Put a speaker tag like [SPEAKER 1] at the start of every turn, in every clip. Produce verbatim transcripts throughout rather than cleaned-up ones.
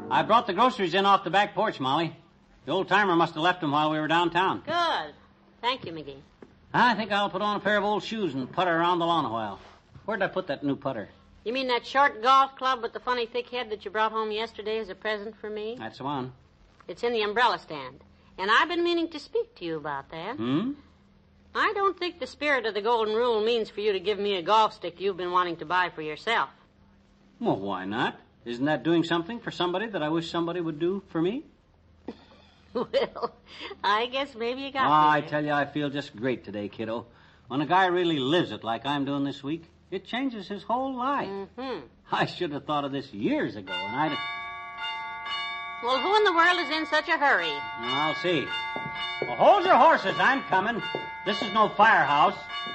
[SPEAKER 1] I brought the groceries in off the back porch, Molly. The old-timer must have left them while we were downtown.
[SPEAKER 2] Good. Thank you, McGee.
[SPEAKER 1] I think I'll put on a pair of old shoes and putter around the lawn a while. Where'd I put that new putter?
[SPEAKER 2] You mean that short golf club with the funny thick head that you brought home yesterday as a present for me?
[SPEAKER 1] That's the one.
[SPEAKER 2] It's in the umbrella stand. And I've been meaning to speak to you about that.
[SPEAKER 1] Hmm?
[SPEAKER 2] I don't think the spirit of the golden rule means for you to give me a golf stick you've been wanting to buy for yourself.
[SPEAKER 1] Well, why not? Isn't that doing something for somebody that I wish somebody would do for me?
[SPEAKER 2] Well, I guess maybe you got
[SPEAKER 1] Oh, I
[SPEAKER 2] there.
[SPEAKER 1] tell you, I feel just great today, kiddo. When a guy really lives it like I'm doing this week, it changes his whole life.
[SPEAKER 2] Mm-hmm.
[SPEAKER 1] I should have thought of this years ago, and I'd...
[SPEAKER 2] Well, who in the world is in such a hurry?
[SPEAKER 1] I'll see. Well, hold your horses. I'm coming. This is no firehouse.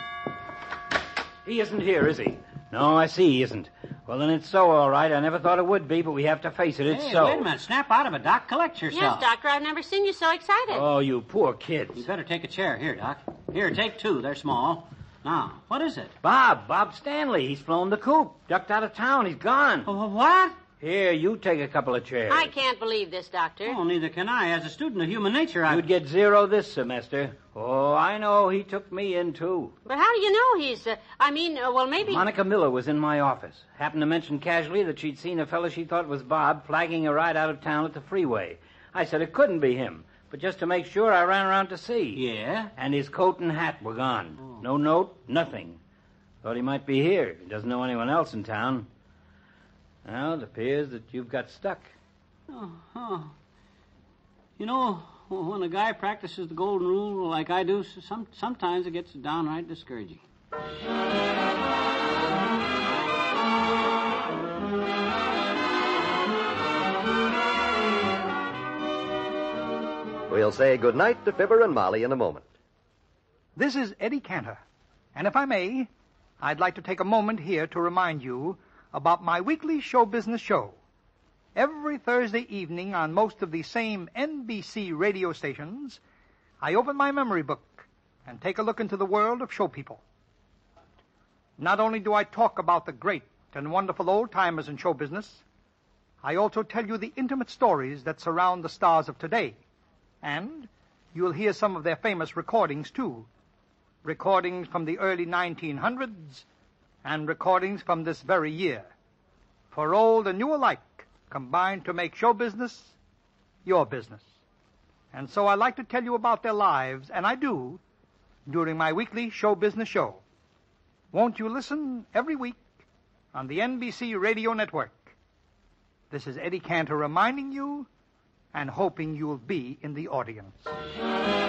[SPEAKER 3] He isn't here, is he? No, I see he isn't. Well, then it's so, all right. I never thought it would be, but we have to face it. It's
[SPEAKER 1] hey,
[SPEAKER 3] so.
[SPEAKER 1] wait a minute. Snap out of it, Doc. Collect yourself.
[SPEAKER 2] Yes, Doctor, I've never seen you so excited.
[SPEAKER 3] Oh, you poor kids.
[SPEAKER 1] You better take a chair. Here, Doc. Here, take two. They're small. Now, what is it?
[SPEAKER 3] Bob, Bob Stanley. He's flown the coop. Ducked out of town. He's gone.
[SPEAKER 1] Oh, what?
[SPEAKER 3] Here, you take a couple of chairs.
[SPEAKER 2] I can't believe this, Doctor.
[SPEAKER 1] Oh, neither can I. As a student of human nature, I...
[SPEAKER 3] You'd get zero this semester. Oh, I know. He took me in, too.
[SPEAKER 2] But how do you know he's, uh, I mean, uh, well, maybe...
[SPEAKER 3] Monica Miller was in my office. Happened to mention casually that she'd seen a fellow she thought was Bob flagging a ride out of town at the freeway. I said it couldn't be him. But just to make sure, I ran around to see.
[SPEAKER 1] Yeah?
[SPEAKER 3] And his coat and hat were gone.
[SPEAKER 1] Oh.
[SPEAKER 3] No note, nothing. Thought he might be here. He doesn't know anyone else in town. Well, it appears that you've got stuck.
[SPEAKER 1] Oh, oh. You know, when a guy practices the golden rule like I do, some, sometimes it gets downright discouraging.
[SPEAKER 4] We'll say goodnight to Fibber and Molly in a moment.
[SPEAKER 5] This is Eddie Cantor, and if I may, I'd like to take a moment here to remind you about my weekly show business show. Every Thursday evening on most of the same N B C radio stations, I open my memory book and take a look into the world of show people. Not only do I talk about the great and wonderful old-timers in show business, I also tell you the intimate stories that surround the stars of today. And you'll hear some of their famous recordings, too. Recordings from the early nineteen hundreds and recordings from this very year. For old and new alike combined to make show business your business. And so I like to tell you about their lives, and I do, during my weekly show business show. Won't you listen every week on the N B C Radio Network? This is Eddie Cantor reminding you and hoping you'll be in the audience.